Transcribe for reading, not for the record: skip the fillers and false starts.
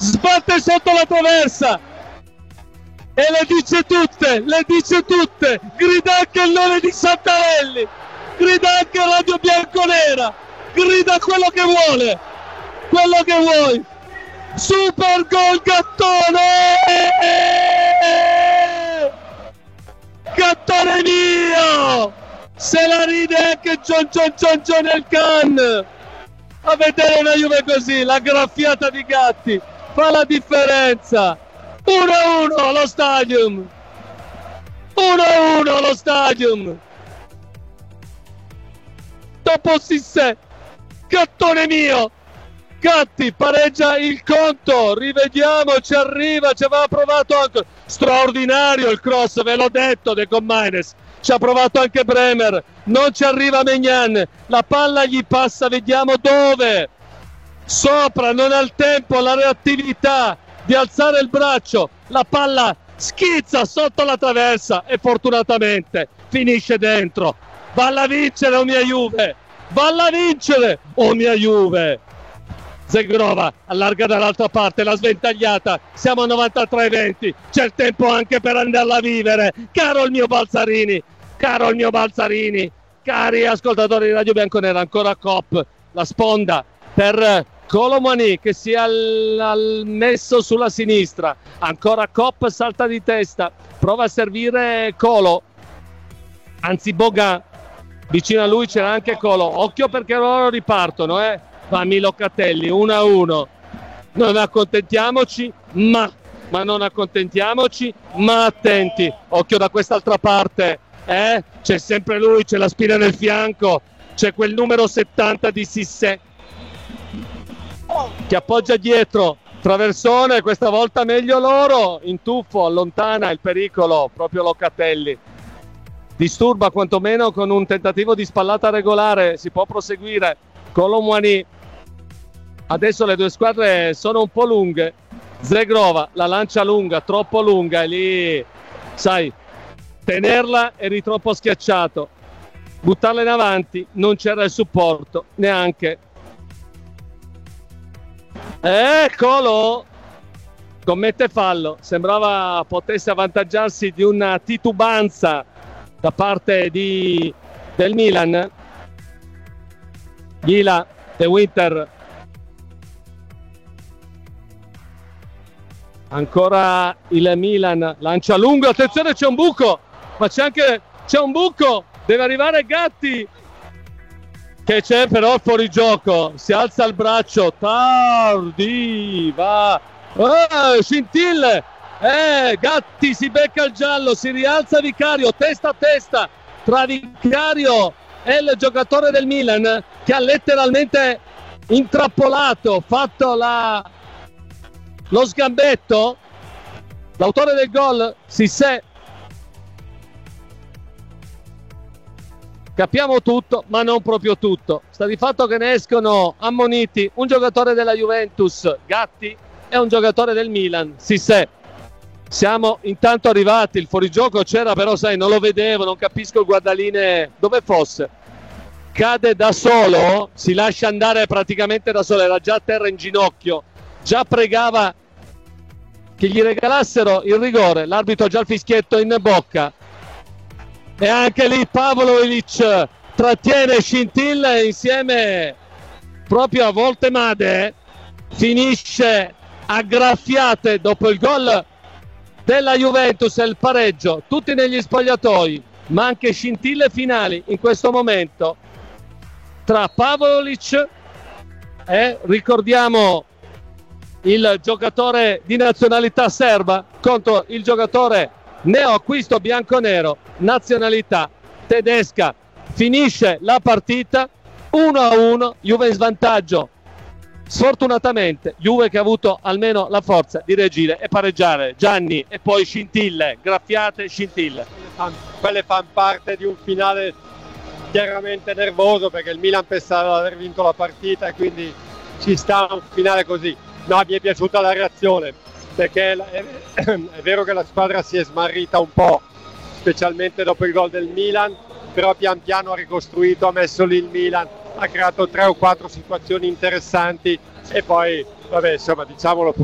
sbatte sotto la traversa e le dice tutte, grida anche il nome di Santarelli, grida anche Radio Bianconera, grida quello che vuoi, super gol Gattone mio, se la ride anche John nel can. A vedere una Juve così, la graffiata di Gatti fa la differenza. 1-1 allo stadium. 1-1 allo stadium. Dopo Sissé, Gattone mio. Gatti pareggia il conto, rivediamo, ci arriva, ci aveva provato anche. Straordinario il cross, ve l'ho detto, De Comaines. Ci ha provato anche Bremer, non ci arriva Maignan, la palla gli passa, vediamo dove. Sopra, non ha il tempo, la reattività di alzare il braccio, la palla schizza sotto la traversa e fortunatamente finisce dentro. Valla a vincere, oh mia Juve! Zegrova allarga dall'altra parte, la sventagliata, siamo a 93-20, c'è il tempo anche per andarla a vivere, caro il mio Balzarini, cari ascoltatori di Radio Bianconera, ancora Kopp, la sponda per Kolo Muani che si è messo sulla sinistra, ancora Kopp salta di testa, prova a servire Kolo, anzi Bogan, vicino a lui c'era anche Kolo, occhio perché loro ripartono, va Locatelli, 1-1, non accontentiamoci, ma attenti, occhio da quest'altra parte, c'è sempre lui, c'è la spina nel fianco, c'è quel numero 70 di Sissé che appoggia dietro, traversone, questa volta meglio loro, in tuffo, allontana il pericolo, proprio Locatelli, disturba quantomeno con un tentativo di spallata regolare, si può proseguire, Kolo Muani. Adesso le due squadre sono un po' lunghe, Zegrova la lancia lunga, troppo lunga, e lì sai, tenerla eri troppo schiacciato, buttarla in avanti non c'era il supporto neanche. Eccolo, commette fallo, sembrava potesse avvantaggiarsi di una titubanza da parte del Milan. Ghila De Winter, ancora il Milan, lancia lungo, attenzione c'è un buco, ma c'è un buco, deve arrivare Gatti, che c'è però il fuorigioco, si alza il braccio, tardi, va, scintille, Gatti si becca il giallo, si rialza Vicario, testa a testa, tra Vicario e il giocatore del Milan, che ha letteralmente intrappolato, fatto lo sgambetto, l'autore del gol, Sissé. Capiamo tutto, ma non proprio tutto. Sta di fatto che ne escono ammoniti un giocatore della Juventus, Gatti, e un giocatore del Milan, Sissé. Siamo intanto arrivati, il fuorigioco c'era, però sai, non lo vedevo, non capisco il guardaline dove fosse. Cade da solo, si lascia andare praticamente da solo, era già a terra in ginocchio, già pregava che gli regalassero il rigore, l'arbitro già il fischietto in bocca. E anche lì Pavlovic trattiene scintille insieme proprio a Voltemade, finisce a graffiate dopo il gol della Juventus e il pareggio, tutti negli spogliatoi, ma anche scintille finali in questo momento tra Pavlovic e, ricordiamo, il giocatore di nazionalità serba contro il giocatore neoacquisto bianconero, nazionalità tedesca. Finisce la partita 1-1, Juve in svantaggio. Sfortunatamente Juve che ha avuto almeno la forza di reagire e pareggiare. Gianni, e poi scintille, graffiate, scintille. Quelle fanno parte di un finale chiaramente nervoso, perché il Milan pensava di aver vinto la partita e quindi ci sta un finale così. No, mi è piaciuta la reazione, perché è vero che la squadra si è smarrita un po', specialmente dopo il gol del Milan, però pian piano ha ricostruito, ha messo lì il Milan, ha creato 3 o 4 situazioni interessanti e poi, vabbè, insomma, diciamolo